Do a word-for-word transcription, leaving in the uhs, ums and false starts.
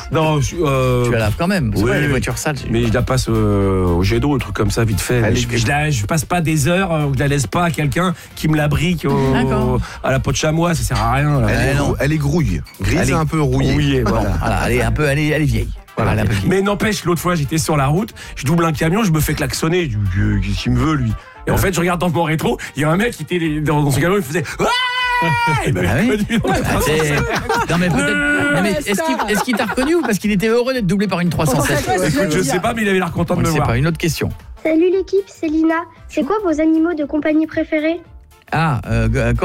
Non, je, euh... tu la laves quand même. Oui, Ouais, les voitures sales. Mais je la passe euh, au jet d'eau, un truc comme ça, vite fait. Elle Je, est- je, la, je passe pas des heures, euh, je la laisse pas à quelqu'un qui me la brique au, D'accord. à la peau de chamois, ça sert à rien. Là. Elle, est, non. grou- elle est grouille. Grise Elle est et un peu rouillée. Rouillé, Bon, voilà. voilà, elle est un peu, elle est, elle est vieille. Voilà, elle est un peu vieille. Mais n'empêche, l'autre fois, j'étais sur la route, je double un camion, je me fais klaxonner. Je dis, euh, qu'est-ce qu'il me veut, lui? Et en fait, je regarde dans mon rétro, il y a un mec qui était dans, dans son camion, il faisait ouais. Il m'avait Ah oui reconnu dans la Ah, c'est- non mais peut-être. Non, mais est-ce qu'il est-ce qu'il t'a reconnu ou parce qu'il était heureux d'être doublé par une trois cent sept? Écoute, je sais pas, mais il avait l'air content On de ne me sait voir. pas. Une autre question. Salut l'équipe, c'est Lina. C'est quoi vos animaux de compagnie préférés? Ah, euh,